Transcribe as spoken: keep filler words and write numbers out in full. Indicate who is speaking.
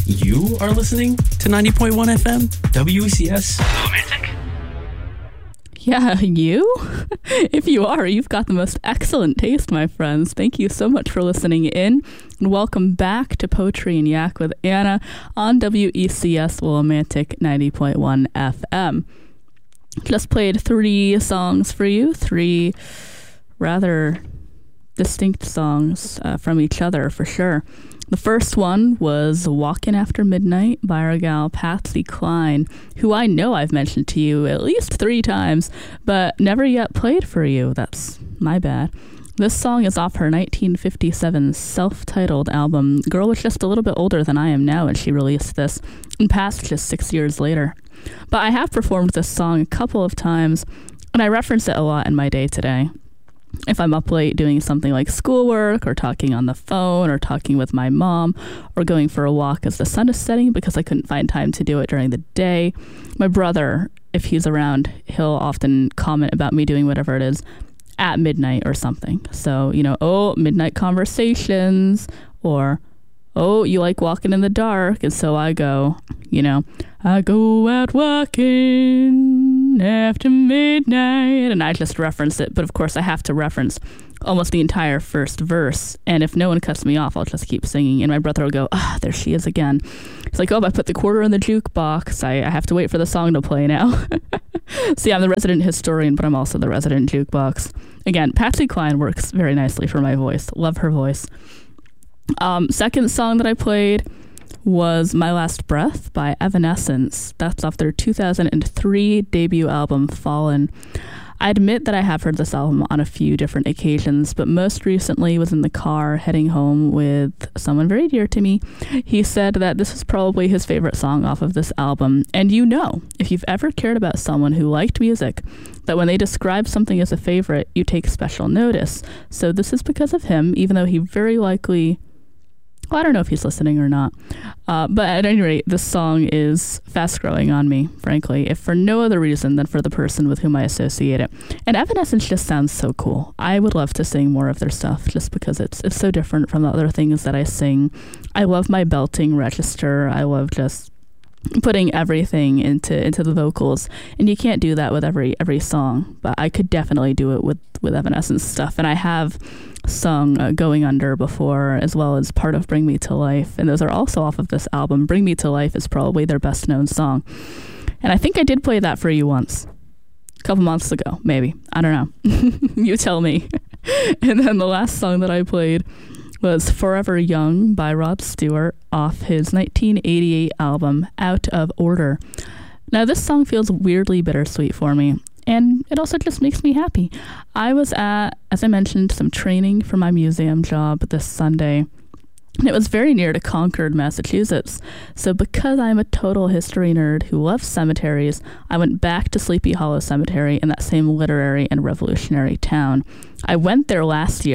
Speaker 1: You are listening to ninety point one F M, W E C S. Romantic.
Speaker 2: Yeah, you? If you are, you've got the most excellent taste, my friends. Thank you so much for listening in. And welcome back to Poetry and Yak with Anna on W E C S Willimantic ninety point one F M. Just played three songs for you, three rather distinct songs uh, from each other for sure. The first one was Walkin' After Midnight by our gal Patsy Cline, who I know I've mentioned to you at least three times, but never yet played for you. That's my bad. This song is off her nineteen fifty-seven self-titled album. The girl was just a little bit older than I am now when she released this, and passed just six years later. But I have performed this song a couple of times, and I reference it a lot in my day-to-day. If I'm up late doing something like schoolwork or talking on the phone or talking with my mom or going for a walk as the sun is setting because I couldn't find time to do it during the day. My brother, if he's around, he'll often comment about me doing whatever it is at midnight or something. So, you know, oh, midnight conversations, or oh, you like walking in the dark. And so I go, you know, I go out walking after midnight. And I just reference it. But of course, I have to reference almost the entire first verse. And if no one cuts me off, I'll just keep singing. And my brother will go, ah, there she is again. It's like, oh, I put the quarter in the jukebox. I, I have to wait for the song to play now. So yeah, I'm the resident historian, but I'm also the resident jukebox. Again, Patsy Cline works very nicely for my voice. Love her voice. Um, second song that I played was My Last Breath by Evanescence. That's off their two thousand three debut album, Fallen. I admit that I have heard this album on a few different occasions, but most recently was in the car heading home with someone very dear to me. He said that this is probably his favorite song off of this album. And you know, if you've ever cared about someone who liked music, that when they describe something as a favorite, you take special notice. So this is because of him, even though he very likely... Well, I don't know if he's listening or not. Uh, but at any rate, this song is fast growing on me, frankly, if for no other reason than for the person with whom I associate it. And Evanescence just sounds so cool. I would love to sing more of their stuff just because it's it's so different from the other things that I sing. I love my belting register. I love just putting everything into into the vocals, and you can't do that with every every song, but I could definitely do it with with Evanescence stuff. And I have sung uh, Going Under before, as well as part of Bring Me to Life, and those are also off of this album. Bring Me to Life is probably their best known song, and I think I did play that for you once a couple months ago, maybe. I don't know. You tell me. And then the last song that I played was Forever Young by Rod Stewart off his nineteen eighty-eight album Out of Order. Now this song feels weirdly bittersweet for me, and it also just makes me happy. I was at, as I mentioned, some training for my museum job this Sunday, and it was very near to Concord, Massachusetts. So because I'm a total history nerd who loves cemeteries, I went back to Sleepy Hollow Cemetery in that same literary and revolutionary town. I went there last year